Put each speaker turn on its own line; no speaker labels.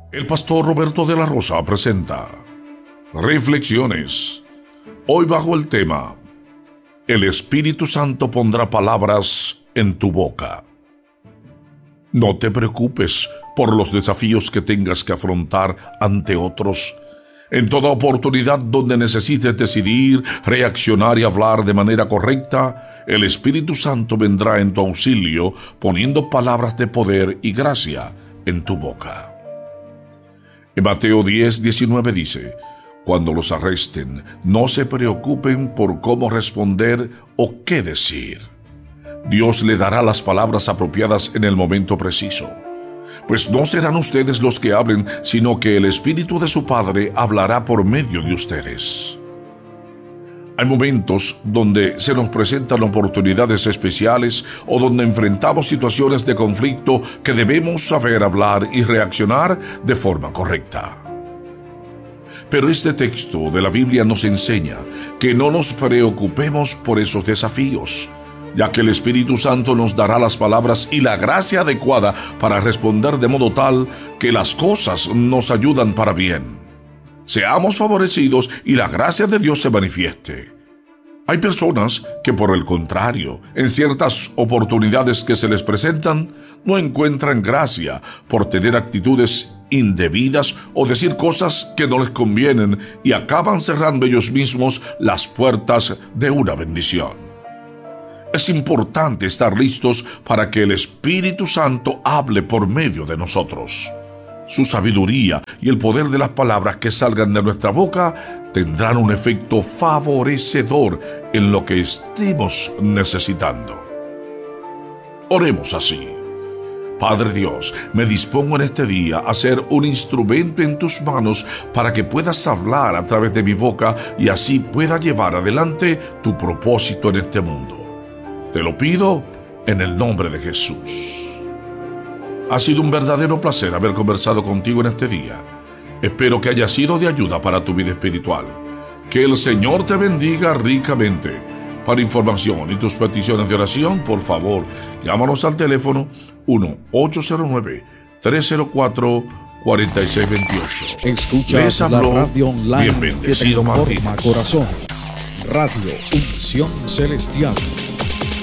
El pastor Roberto de la Rosa presenta Reflexiones. Hoy bajo el tema: el Espíritu Santo pondrá palabras en tu boca. No te preocupes por los desafíos que tengas que afrontar ante otros. En toda oportunidad donde necesites decidir, reaccionar y hablar de manera correcta, el Espíritu Santo vendrá en tu auxilio, poniendo palabras de poder y gracia en tu boca. En Mateo 10:19 dice: cuando los arresten, no se preocupen por cómo responder o qué decir. Dios le dará las palabras apropiadas en el momento preciso. Pues no serán ustedes los que hablen, sino que el Espíritu de su Padre hablará por medio de ustedes. Hay momentos donde se nos presentan oportunidades especiales o donde enfrentamos situaciones de conflicto que debemos saber hablar y reaccionar de forma correcta. Pero este texto de la Biblia nos enseña que no nos preocupemos por esos desafíos, ya que el Espíritu Santo nos dará las palabras y la gracia adecuada para responder de modo tal que las cosas nos ayudan para bien. Seamos favorecidos y la gracia de Dios se manifieste. Hay personas que, por el contrario, en ciertas oportunidades que se les presentan, no encuentran gracia por tener actitudes indebidas o decir cosas que no les convienen y acaban cerrando ellos mismos las puertas de una bendición. Es importante estar listos para que el Espíritu Santo hable por medio de nosotros. Su sabiduría y el poder de las palabras que salgan de nuestra boca tendrán un efecto favorecedor en lo que estemos necesitando. Oremos así. Padre Dios, me dispongo en este día a ser un instrumento en tus manos para que puedas hablar a través de mi boca y así pueda llevar adelante tu propósito en este mundo. Te lo pido en el nombre de Jesús. Ha sido un verdadero placer haber conversado contigo en este día. Espero que haya sido de ayuda para tu vida espiritual. Que el Señor te bendiga ricamente. Para información y tus peticiones de oración, por favor, llámanos al teléfono 1-809-304-4628.
Escuchas la radio online que te informa, corazón. Radio Unción Celestial.